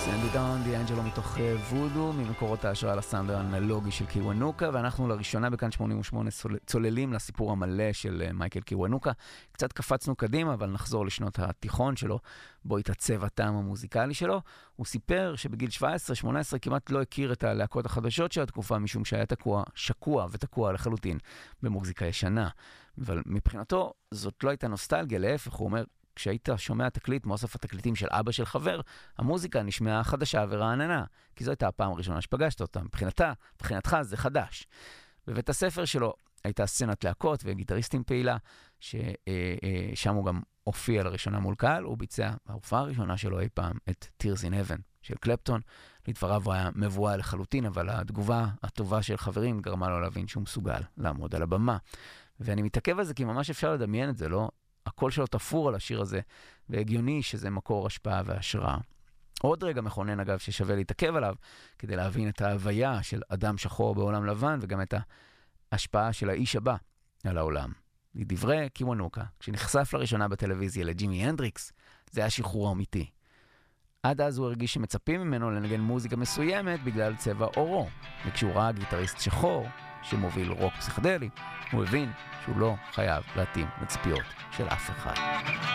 סנדי דון, דיאנג'לו מתוך וודו, ממקורות ההשראה לסאונד האנלוגי של קיוונוקה, ואנחנו לראשונה בכאן 88 צוללים לסיפור המלא של מייקל קיוונוקה. קצת קפצנו קדימה, אבל נחזור לשנות התיכון שלו, בו התעצב הטעם המוזיקלי שלו. הוא סיפר שבגיל 17-18 כמעט לא הכיר את הלהקות החדשות של התקופה, משום שהיה שקוע ותקוע לחלוטין במוזיקה ישנה. אבל מבחינתו זאת לא הייתה נוסטלגיה, להפך, הוא אומר, כשהיית שומע תקליט מאוסף התקליטים של אבא של חבר, המוזיקה נשמעה חדשה ורעננה, כי זו הייתה הפעם הראשונה שפגשת אותה. מבחינתך זה חדש. בבית הספר שלו הייתה סצנת להקות וגיטריסטים פעילה, ששם הוא גם הופיע לראשונה מול קהל, הוא ביצע בהופעה הראשונה שלו אי פעם את Tears in Heaven של קלפטון. לדבריו הוא היה מבואה לחלוטין, אבל התגובה הטובה של חברים גרמה לו להבין שהוא מסוגל לעמוד על הבמה. ואני מתעכב על זה כי ממש אפשר לדמיין את זה, לא? הקול שלו תפור על השיר הזה, והגיוני שזה מקור השפעה והשראה. עוד רגע מכונן אגב ששווה להתעכב עליו, כדי להבין את ההוויה של אדם שחור בעולם לבן, וגם את ההשפעה של האיש הבא על העולם. לדברי קיוונוקה, כשנחשף לראשונה בטלוויזיה לג'ימי הנדריקס, זה היה שחרור אמיתי. עד אז הוא הרגיש שמצפים ממנו לנגן מוזיקה מסוימת בגלל צבע אורו, וכשהוא ראה גיטריסט שחור שמוביל רוק פסיכדלי, הוא הבין שהוא לא חייב להתאים לציפיות של אף אחד.